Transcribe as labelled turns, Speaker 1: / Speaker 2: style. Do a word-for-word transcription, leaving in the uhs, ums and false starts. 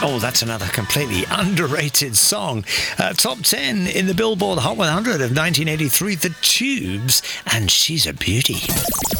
Speaker 1: Oh, that's another completely underrated song. Uh, top ten in the Billboard Hot one hundred of nineteen eighty-three, The Tubes, and She's a Beauty.